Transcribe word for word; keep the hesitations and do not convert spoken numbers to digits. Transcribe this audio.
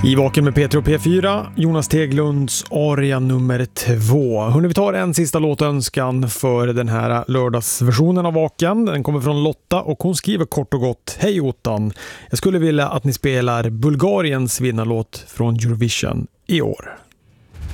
I Vaken med Peter och P fyra, Jonas Teglunds aria nummer två. Hörrni, vi tar en sista låtönskan för den här lördagsversionen av Vaken. Den kommer från Lotta och hon skriver kort och gott: Hej Ottan, jag skulle vilja att ni spelar Bulgariens vinnarlåt från Eurovision i år.